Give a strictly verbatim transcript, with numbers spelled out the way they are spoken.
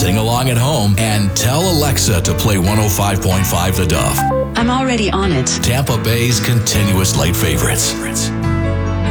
sing along at home, and tell Alexa to play one oh five point five The Dove. I'm already on it. Tampa Bay's continuous light favorites.